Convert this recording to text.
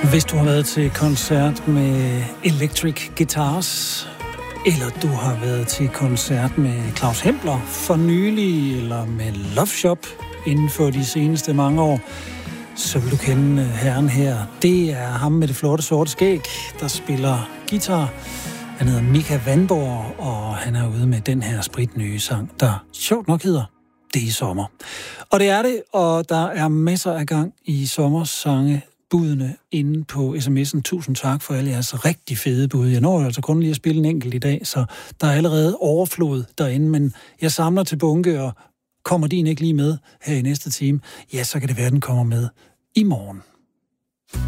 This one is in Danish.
Hvis du har været til koncert med Electric Guitars, eller du har været til koncert med Claus Hempler for nylig, eller med Love Shop inden for de seneste mange år, så vil du kende herren her. Det er ham med det flotte sorte skæg, der spiller guitar. Han hedder Mika Vandborg, og han er ude med den her spritnye sang, der sjovt nok hedder Det er sommer. Og det er det, og der er masser af gang i sommersange budene inde på sms'en. Tusind tak for alle jeres rigtig fede bud. Jeg når altså kun lige at spille en enkelt i dag, så der er allerede overflod derinde, men jeg samler til bunke, og kommer din ikke lige med her i næste time, ja, så kan det være, den kommer med i morgen.